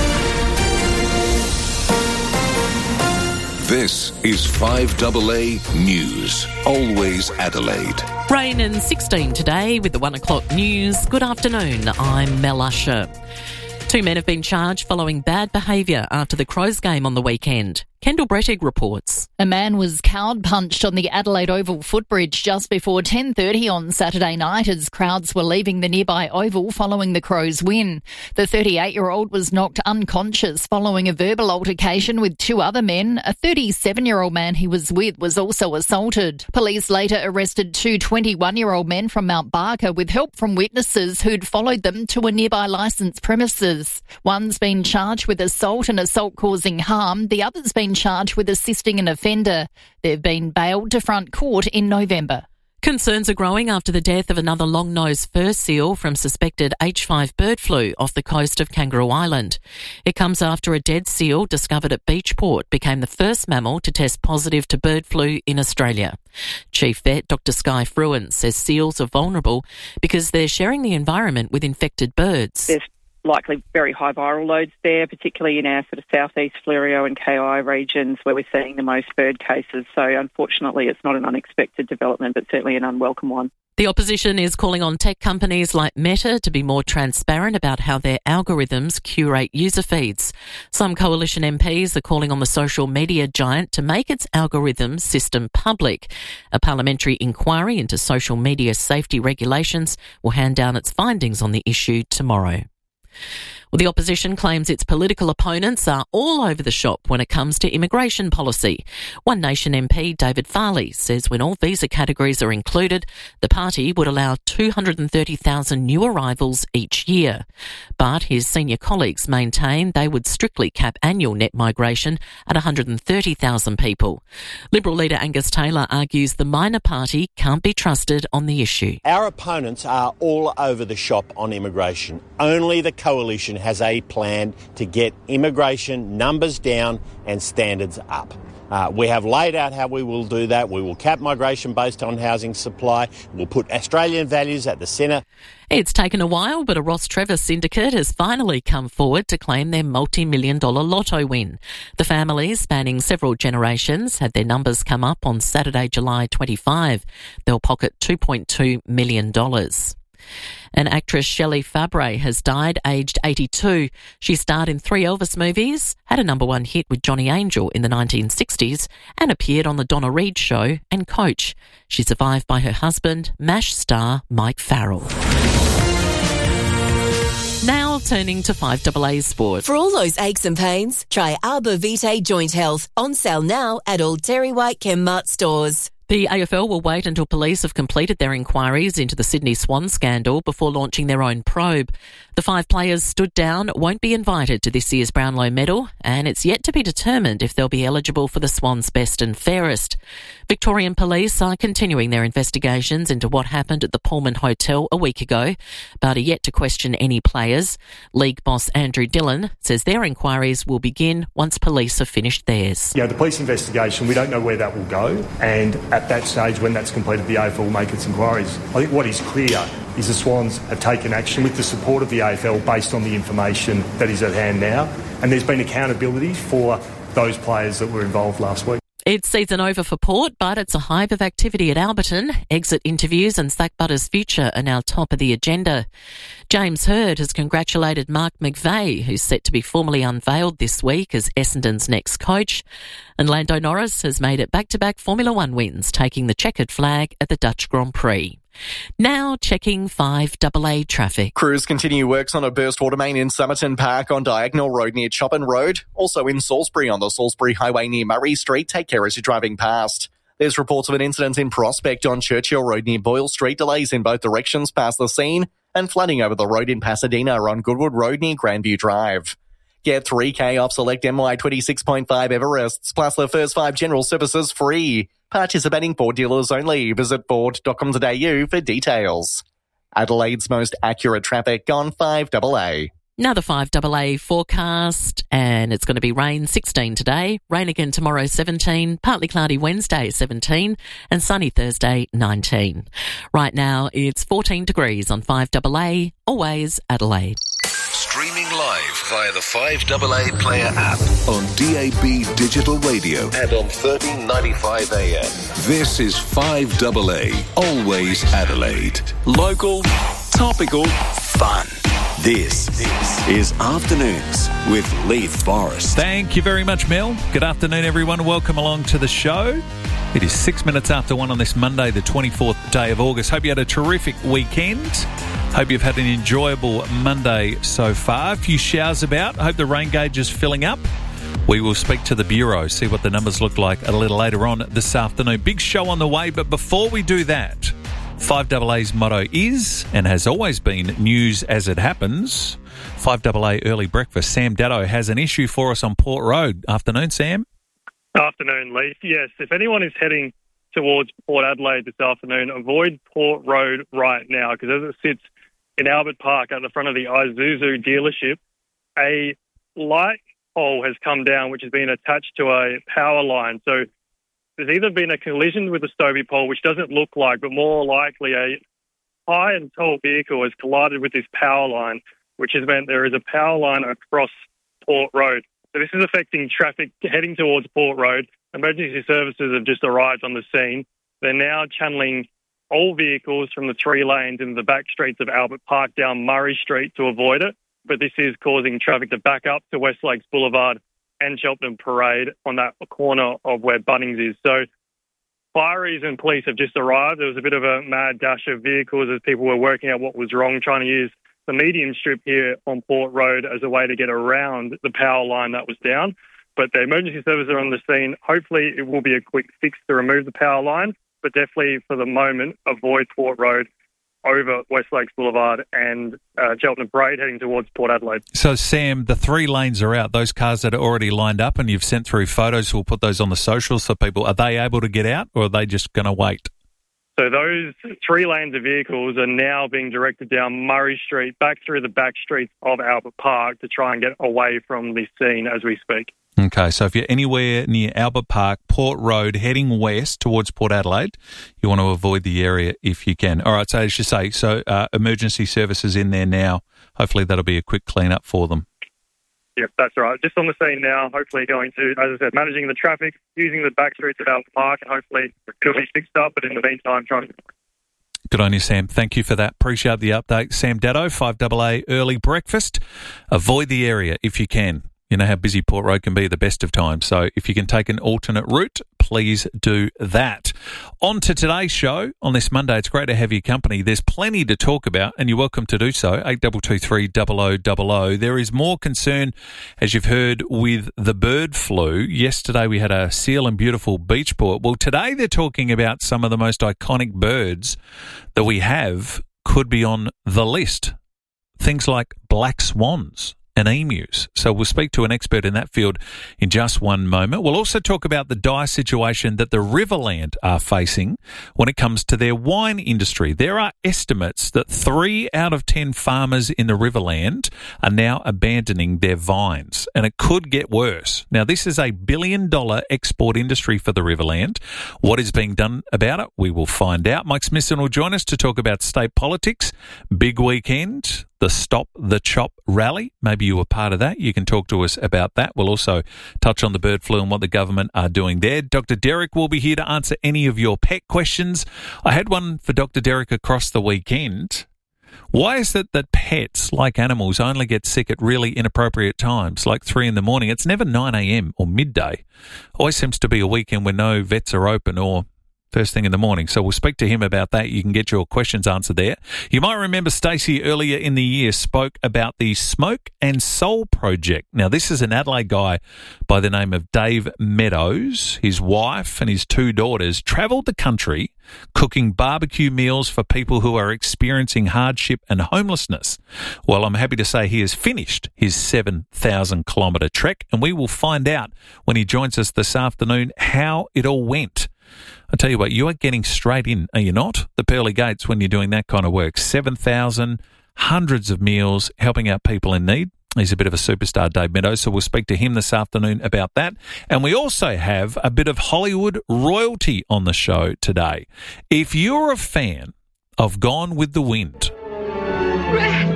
This is five A A News. Always Adelaide. Rain and sixteen today with the one o'clock news. Good afternoon, I'm Mel Usher. Two men have been charged following bad behaviour after the Crows game on the weekend. Kendall Brettig reports. A man was cowed-punched on the Adelaide Oval footbridge just before ten thirty on Saturday night as crowds were leaving the nearby Oval following the Crows' win. The thirty-eight-year-old was knocked unconscious following a verbal altercation with two other men. A thirty-seven-year-old man he was with was also assaulted. Police later arrested two twenty-one-year-old men from Mount Barker with help from witnesses who'd followed them to a nearby licensed premises. One's been charged with assault and assault causing harm. The other's been charged with assisting an offender. They've been bailed to front court in November. Concerns are growing after the death of another long-nosed fur seal from suspected H five bird flu off the coast of Kangaroo Island. It comes after a dead seal discovered at Beachport became the first mammal to test positive to bird flu in Australia. Chief Vet Doctor Sky Fruin says seals are vulnerable because they're sharing the environment with infected birds. There's likely very high viral loads there, particularly in our sort of southeast Fleurieu and K I regions where we're seeing the most bird cases. So unfortunately it's not an unexpected development, but certainly an unwelcome one. The opposition is calling on tech companies like Meta to be more transparent about how their algorithms curate user feeds. Some coalition M Ps are calling on the social media giant to make its algorithm system public. A parliamentary inquiry into social media safety regulations will hand down its findings on the issue tomorrow. Well, the opposition claims its political opponents are all over the shop when it comes to immigration policy. One Nation M P David Farley says when all visa categories are included, the party would allow two hundred thirty thousand new arrivals each year. But his senior colleagues maintain they would strictly cap annual net migration at one hundred thirty thousand people. Liberal leader Angus Taylor argues the minor party can't be trusted on the issue. Our opponents are all over the shop on immigration. Only the coalition has a plan to get immigration numbers down and standards up. Uh, we have laid out how we will do that. We will cap migration based on housing supply. We'll put Australian values at the centre. It's taken a while, but a Ross Trevor syndicate has finally come forward to claim their multi-million dollar lotto win. The families, spanning several generations, had their numbers come up on Saturday, July twenty-fifth. They'll pocket two point two million dollars. And actress Shelley Fabre has died aged eighty-two. She starred in three Elvis movies, had a number one hit with Johnny Angel in the nineteen sixties and appeared on The Donna Reed Show and Coach. She's survived by her husband, MASH star Mike Farrell. Now turning to five A A Sport. For all those aches and pains, try Arbor Vitae Joint Health. On sale now at all Terry White Chemmart stores. The A F L will wait until police have completed their inquiries into the Sydney Swan scandal before launching their own probe. The five players stood down won't be invited to this year's Brownlow medal, and it's yet to be determined if they'll be eligible for the Swans Best and Fairest. Victorian police are continuing their investigations into what happened at the Pullman Hotel a week ago, but are yet to question any players. League boss Andrew Dillon says their inquiries will begin once police have finished theirs. Yeah, the police investigation, we don't know where that will go, and at that stage, when that's completed, the A F L will make its inquiries. I think what is clear is the Swans have taken action with the support of the A F L based on the information that is at hand now, and there's been accountability for those players that were involved last week. It's season over for Port, but it's a hive of activity at Alberton. Exit interviews and Zach Butter's future are now top of the agenda. James Hird has congratulated Mark McVeigh, who's set to be formally unveiled this week as Essendon's next coach. And Lando Norris has made it back-to-back Formula One wins, taking the checkered flag at the Dutch Grand Prix. Now checking five double A traffic. Crews continue works on a burst water main in Somerton Park on Diagonal Road near Chopin Road. Also in Salisbury on the Salisbury Highway near Murray Street. Take care as you're driving past. There's reports of an incident in Prospect on Churchill Road near Boyle Street. Delays in both directions past the scene. And flooding over the road in Pasadena on Goodwood Road near Grandview Drive. Get three K off select M Y twenty-six point five Everests, plus the first five general services free. Participating Ford dealers only. Visit ford dot com dot a u for details. Adelaide's most accurate traffic on five double A. Now the five double A forecast, and it's going to be rain sixteen today, rain again tomorrow seventeen, partly cloudy Wednesday seventeen, and sunny Thursday nineteen. Right now it's fourteen degrees on five double A, always Adelaide. Streaming live via the five double A Player app on D A B Digital Radio and on thirteen ninety-five A M. This is five double A, always Adelaide. Local, topical, fun. This is Afternoons with Leith Forrest. Thank you very much, Mel. Good afternoon, everyone. Welcome along to the show. It is six minutes after one on this Monday, the twenty-fourth day of August. Hope you had a terrific weekend. Hope you've had an enjoyable Monday so far. A few showers about. Hope the rain gauge is filling up. We will speak to the Bureau, see what the numbers look like a little later on this afternoon. Big show on the way, but before we do that, five double A's motto is, and has always been, news as it happens. five double A early breakfast. Sam Datto has an issue for us on Port Road. Afternoon, Sam. Afternoon, Leith. Yes, if anyone is heading towards Port Adelaide this afternoon, avoid Port Road right now, because as it sits in Albert Park at the front of the Isuzu dealership, a light pole has come down which has been attached to a power line. So there's either been a collision with the Stobie pole, which doesn't look like, but more likely a high and tall vehicle has collided with this power line, which has meant there is a power line across Port Road. So this is affecting traffic heading towards Port Road. Emergency services have just arrived on the scene. They're now channeling all vehicles from the three lanes into the back streets of Albert Park down Murray Street to avoid it. But this is causing traffic to back up to West Lakes Boulevard and Cheltenham Parade on that corner of where Bunnings is. So fireys and police have just arrived. There was a bit of a mad dash of vehicles as people were working out what was wrong, trying to use the medium strip here on Port Road as a way to get around the power line that was down. But the emergency services are on the scene. Hopefully it will be a quick fix to remove the power line, but definitely for the moment, avoid Port Road over West Lakes Boulevard and uh, Cheltenham Parade heading towards Port Adelaide. So, Sam, the three lanes are out. Those cars that are already lined up and you've sent through photos, we'll put those on the socials for people. Are they able to get out or are they just going to wait? So those three lanes of vehicles are now being directed down Murray Street, back through the back streets of Albert Park to try and get away from this scene as we speak. Okay, so if you're anywhere near Albert Park, Port Road, heading west towards Port Adelaide, you want to avoid the area if you can. All right, so as you say, so uh, emergency services in there now. Hopefully that'll be a quick clean-up for them. Yep, that's right. Just on the scene now, hopefully going to, as I said, managing the traffic, using the back streets of Albert Park, and hopefully it'll be fixed up, but in the meantime, trying to... Good on you, Sam. Thank you for that. Appreciate the update. Sam Datto, five double A early breakfast. Avoid the area if you can. You know how busy Port Road can be at the best of times. So if you can take an alternate route, please do that. On to today's show on this Monday. It's great to have your company. There's plenty to talk about, and you're welcome to do so. eight two two three, zero zero zero zero. There is more concern, as you've heard, with the bird flu. Yesterday we had a seal and beautiful Beachport. Well, today they're talking about some of the most iconic birds that we have could be on the list. Things like black swans and emus. So we'll speak to an expert in that field in just one moment. We'll also talk about the dire situation that the Riverland are facing when it comes to their wine industry. There are estimates that three out of ten farmers in the Riverland are now abandoning their vines, and it could get worse. Now, this is a billion dollar export industry for the Riverland. What is being done about it? We will find out. Mike Smithson will join us to talk about state politics. Big weekend. The Stop the Chop rally. Maybe you were part of that. You can talk to us about that. We'll also touch on the bird flu and what the government are doing there. Doctor Derek will be here to answer any of your pet questions. I had one for Doctor Derek across the weekend. Why is it that pets, like animals, only get sick at really inappropriate times, like three in the morning? It's never nine a.m. or midday. Always seems to be a weekend when no vets are open or first thing in the morning. So we'll speak to him about that. You can get your questions answered there. You might remember Stacey earlier in the year spoke about the Smoke and Soul Project. Now, this is an Adelaide guy by the name of Dave Meadows. His wife and his two daughters travelled the country cooking barbecue meals for people who are experiencing hardship and homelessness. Well, I'm happy to say he has finished his seven thousand kilometre trek, and we will find out when he joins us this afternoon how it all went. I tell you what, you are getting straight in, are you not? The pearly gates when you're doing that kind of work. seven thousand, hundreds of meals, helping out people in need. He's a bit of a superstar, Dave Meadows, so we'll speak to him this afternoon about that. And we also have a bit of Hollywood royalty on the show today. If you're a fan of Gone with the Wind... Red!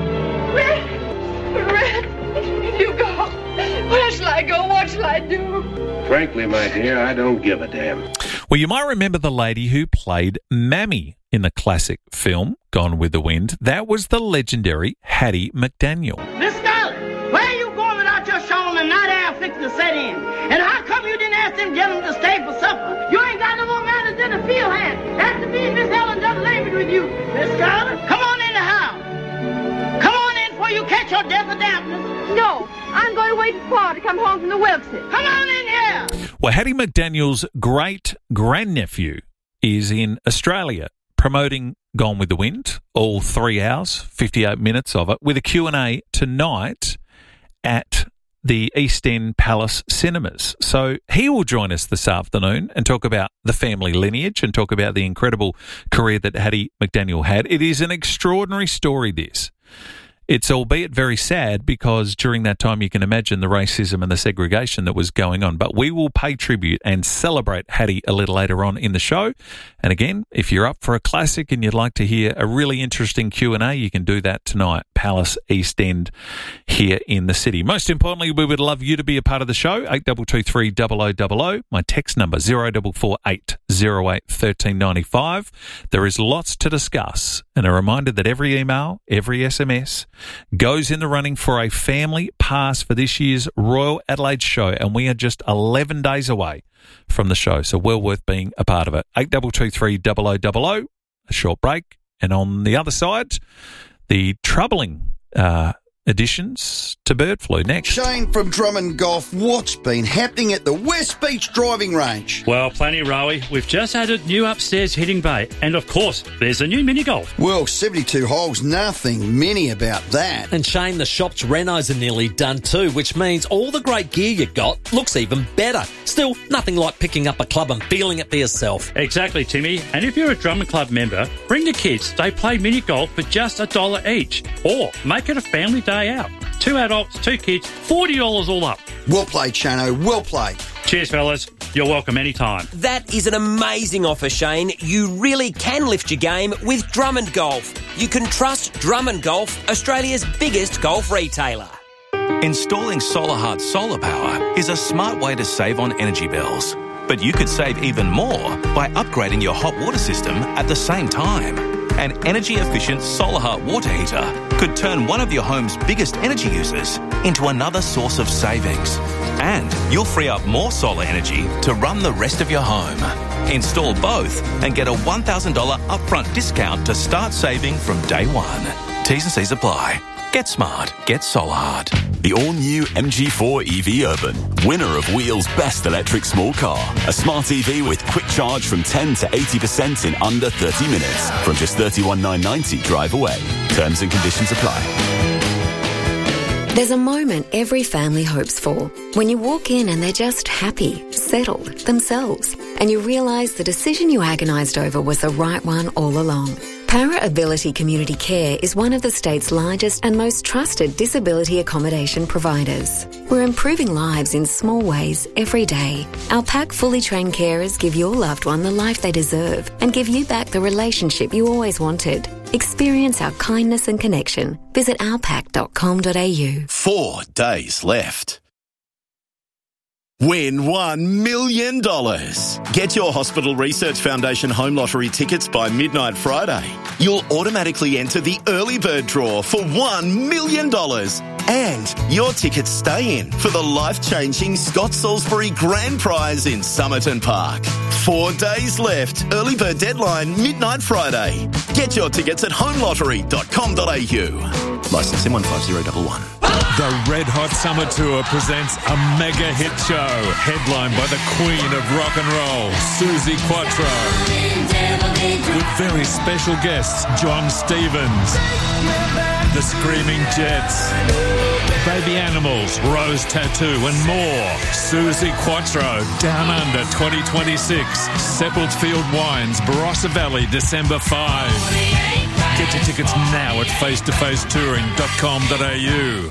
Red! Red! You go! Where shall I go? What shall I do? Frankly, my dear, I don't give a damn. Well, you might remember the lady who played Mammy in the classic film Gone with the Wind. That was the legendary Hattie McDaniel. Miss Scarlett, where are you going without your shawl and night air fixing to set in? And how come you didn't ask them gentlemen to stay for supper? You ain't got no more manners than a field hand. That's to me, Miss Helen done labored with you. Miss Scarlett, come on in the house. Come on in before you catch your death of dampness. No, I'm going to wait for Pa to come home from the Wilkses. Come on in here. Well, Hattie McDaniel's great-grandnephew is in Australia promoting Gone with the Wind, all three hours, fifty-eight minutes of it, with a Q and A tonight at the East End Palace Cinemas. So he will join us this afternoon and talk about the family lineage and talk about the incredible career that Hattie McDaniel had. It is an extraordinary story, this. It's albeit very sad because during that time you can imagine the racism and the segregation that was going on. But we will pay tribute and celebrate Hattie a little later on in the show. And again, if you're up for a classic and you'd like to hear a really interesting Q and A, you can do that tonight, Palace East End here in the city. Most importantly, we would love you to be a part of the show, eight two two three, double oh double oh. My text number, zero four four eight, zero eight, one three nine five. There is lots to discuss. And a reminder that every email, every S M S goes in the running for a family pass for this year's Royal Adelaide show, and we are just eleven days away from the show, so well worth being a part of it. eight two two three, double oh double oh, a short break, and on the other side, the troubling uh, additions to bird flu next. Shane from Drummond Golf, what's been happening at the West Beach driving range? Well, plenty, Rowie. We've just added new upstairs hitting bay, and of course, there's a new mini golf. Well, seventy-two holes, nothing mini about that. And Shane, the shop's renos are nearly done too, which means all the great gear you got looks even better. Still, nothing like picking up a club and feeling it for yourself. Exactly, Timmy. And if you're a Drummond Club member, bring the kids. They play mini golf for just a dollar each. Or make it a family day out. Two adults, two kids, forty dollars all up. Well played, Shano. Well played. Cheers, fellas. You're welcome anytime. That is an amazing offer, Shane. You really can lift your game with Drummond Golf. You can trust Drummond Golf, Australia's biggest golf retailer. Installing SolarHeart solar power is a smart way to save on energy bills. But you could save even more by upgrading your hot water system at the same time. An energy-efficient SolarHeart water heater could turn one of your home's biggest energy users into another source of savings. And you'll free up more solar energy to run the rest of your home. Install both and get a one thousand dollars upfront discount to start saving from day one. T's and C's apply. Get smart. Get SolarHeart. The all-new M G four E V Urban, winner of Wheel's Best Electric Small Car. A smart E V with quick charge from ten to eighty percent in under thirty minutes. From just thirty-one thousand nine hundred ninety drive away. Terms and conditions apply. There's a moment every family hopes for. When you walk in and they're just happy, settled, themselves. And you realise the decision you agonised over was the right one all along. Para Ability Community Care is one of the state's largest and most trusted disability accommodation providers. We're improving lives in small ways every day. Our PAC fully trained carers give your loved one the life they deserve and give you back the relationship you always wanted. Experience our kindness and connection. Visit our pac dot com dot a u. Four days left. Win one million dollars. Get your Hospital Research Foundation Home Lottery tickets by midnight Friday. You'll automatically enter the early bird draw for one million dollars. And your tickets stay in for the life-changing Scott Salisbury Grand Prize in Somerton Park. Four days left. Early bird deadline, midnight Friday. Get your tickets at home lottery dot com dot a u. Licence M one five zero one one. The Red Hot Summer Tour presents a mega hit show headlined by the Queen of Rock and Roll, Suzi Quatro, with very special guests John Stevens, the Screaming Jets, Baby Animals, Rose Tattoo and more. Suzi Quatro, Down Under twenty twenty-six, Sepulchre Field Wines, Barossa Valley, December fifth. Get your tickets now at face to face touring dot com dot a u.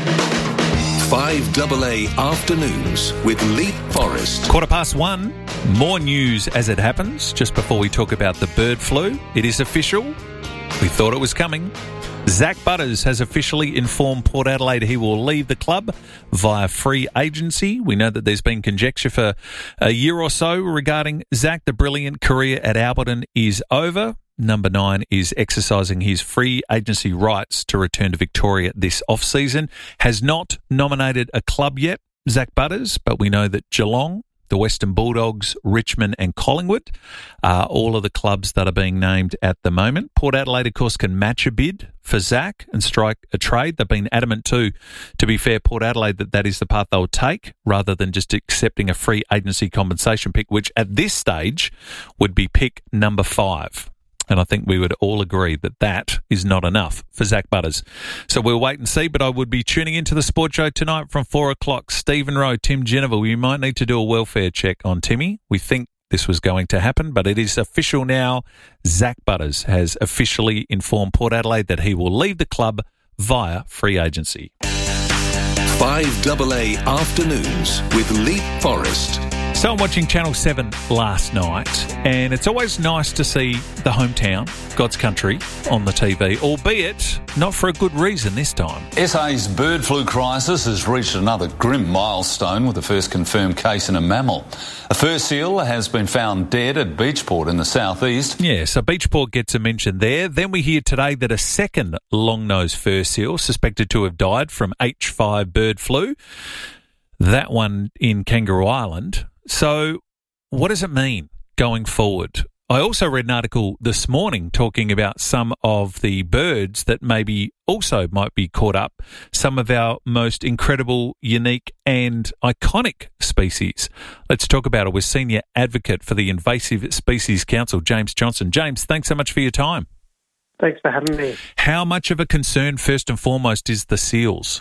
five A A Afternoons with Leap Forest. Quarter past one. More news as it happens. Just before we talk about the bird flu, it is official. We thought it was coming. Zach Butters has officially informed Port Adelaide he will leave the club via free agency. We know that there's been conjecture for a year or so regarding Zach. The brilliant career at Alberton is over. Number nine is exercising his free agency rights to return to Victoria this off-season. Has not nominated a club yet, Zach Butters, but we know that Geelong, the Western Bulldogs, Richmond and Collingwood are all of the clubs that are being named at the moment. Port Adelaide, of course, can match a bid for Zach and strike a trade. They've been adamant too, to be fair, Port Adelaide, that that is the path they'll take rather than just accepting a free agency compensation pick, which at this stage would be pick number five. And I think we would all agree that that is not enough for Zach Butters. So we'll wait and see, but I would be tuning into the Sport Show tonight from four o'clock. Stephen Rowe, Tim Geneva. We might need to do a welfare check on Timmy. We think this was going to happen, but it is official now. Zach Butters has officially informed Port Adelaide that he will leave the club via free agency. five A A Afternoons with Leap Forest. So I'm watching Channel seven last night, and it's always nice to see the hometown, God's country, on the T V, albeit not for a good reason this time. S A's bird flu crisis has reached another grim milestone with the first confirmed case in a mammal. A fur seal has been found dead at Beachport in the southeast. Yeah, so Beachport gets a mention there. Then we hear today that a second long-nosed fur seal suspected to have died from H five bird flu, that one in Kangaroo Island. So what does it mean going forward? I also read an article this morning talking about some of the birds that maybe also might be caught up, some of our most incredible, unique and iconic species. Let's talk about it with Senior Advocate for the Invasive Species Council, James Johnson. James, thanks so much for your time. Thanks for having me. How much of a concern, first and foremost, is the seals?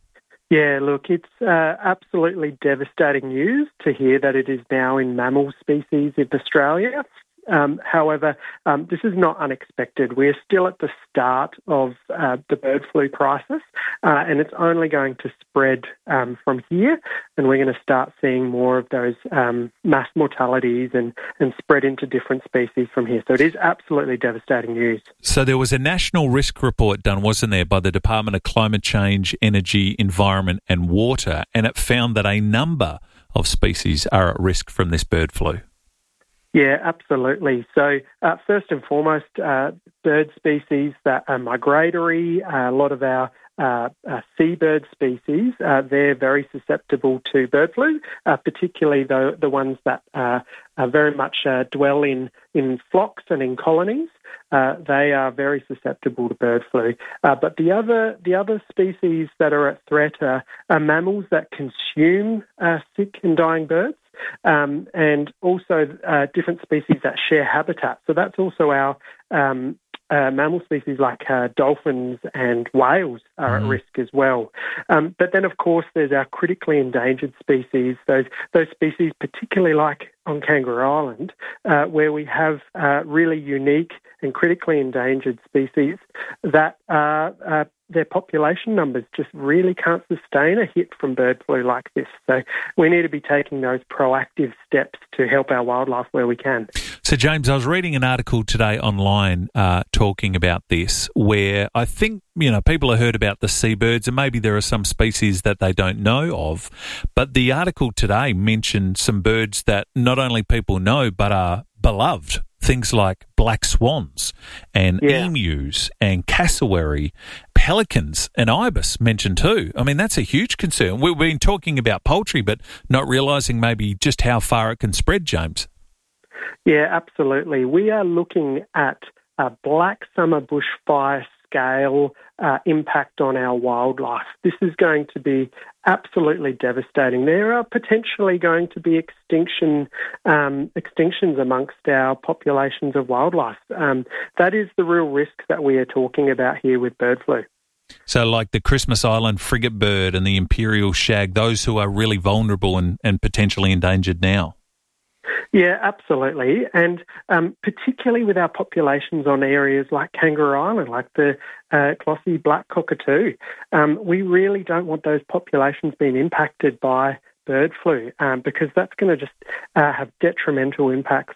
Yeah, look, it's uh, absolutely devastating news to hear that it is now in mammal species in Australia. Um, however, um, this is not unexpected. We're still at the start of uh, the bird flu crisis, uh, and it's only going to spread um, from here, and we're going to start seeing more of those um, mass mortalities and, and spread into different species from here. So it is absolutely devastating news. So there was a national risk report done, wasn't there, by the Department of Climate Change, Energy, Environment and Water, and it found that a number of species are at risk from this bird flu. Yeah, absolutely. So uh, first and foremost, uh, bird species that are migratory, uh, a lot of our uh, uh, seabird species, uh, they're very susceptible to bird flu, uh, particularly the, the ones that uh, are very much uh, dwell in, in flocks and in colonies. Uh, they are very susceptible to bird flu. Uh, but the other the other species that are at threat are, are mammals that consume uh, sick and dying birds. Um, and also uh, different species that share habitat. So that's also our um, uh, mammal species like uh, dolphins and whales are mm-hmm. at risk as well. Um, but then, of course, there's our critically endangered species, those those species particularly like on Kangaroo Island, uh, where we have uh, really unique and critically endangered species that are uh, their population numbers just really can't sustain a hit from bird flu like this. So we need to be taking those proactive steps to help our wildlife where we can. So, James, I was reading an article today online uh, talking about this, where I think, you know, people have heard about the seabirds and maybe there are some species that they don't know of, but the article today mentioned some birds that not only people know but are beloved. Things like black swans and yeah. emus and cassowary, pelicans and ibis mentioned too. I mean, that's a huge concern. We've been talking about poultry, but not realising maybe just how far it can spread, James. Yeah, absolutely. We are looking at a black summer bushfire scale uh, impact on our wildlife. This is going to be absolutely devastating. There are potentially going to be extinction um, extinctions amongst our populations of wildlife. Um, that is the real risk that we are talking about here with bird flu. So like the Christmas Island frigate bird and the imperial shag, those who are really vulnerable and, and potentially endangered now. Yeah, absolutely. And um, particularly with our populations on areas like Kangaroo Island, like the uh, glossy black cockatoo, um, we really don't want those populations being impacted by bird flu um, because that's going to just uh, have detrimental impacts